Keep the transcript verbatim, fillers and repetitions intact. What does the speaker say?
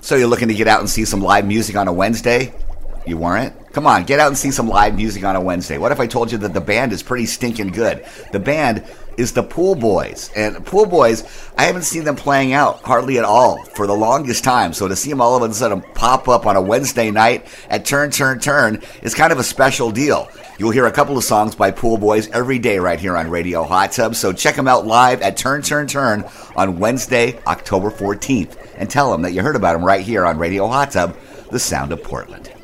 So you're looking to get out and see some live music on a Wednesday? You weren't? Come on, get out and see some live music on a Wednesday. What if I told you that the band is pretty stinking good? The band is the Pool Boys. And Pool Boys, I haven't seen them playing out hardly at all for the longest time. So to see them all of a sudden pop up on a Wednesday night at Turn, Turn, Turn is kind of a special deal. You'll hear a couple of songs by Pool Boys every day right here on Radio Hot Tub. So check them out live at Turn, Turn, Turn on Wednesday, October fourteenth. And tell them that you heard about them right here on Radio Hot Tub, the sound of Portland.